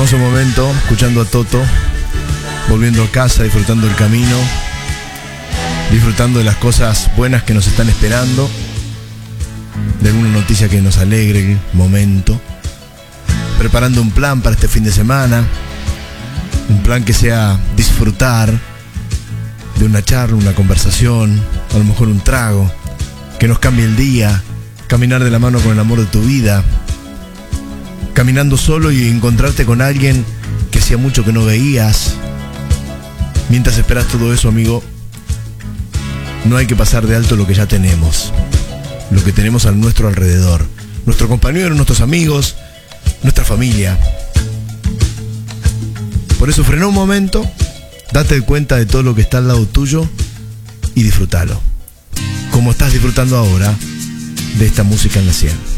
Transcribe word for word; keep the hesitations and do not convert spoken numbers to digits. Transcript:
hermoso momento, escuchando a Toto, volviendo a casa, disfrutando el camino, disfrutando de las cosas buenas que nos están esperando, de alguna noticia que nos alegre el momento, preparando un plan para este fin de semana, un plan que sea disfrutar de una charla, una conversación, a lo mejor un trago, que nos cambie el día, caminar de la mano con el amor de tu vida, caminando solo y encontrarte con alguien que hacía mucho que no veías. Mientras esperas todo eso, amigo, no hay que pasar de alto lo que ya tenemos, lo que tenemos a nuestro alrededor, nuestro compañero, nuestros amigos, nuestra familia. Por eso frena un momento, date cuenta de todo lo que está al lado tuyo y disfrútalo, como estás disfrutando ahora de esta música en la cien.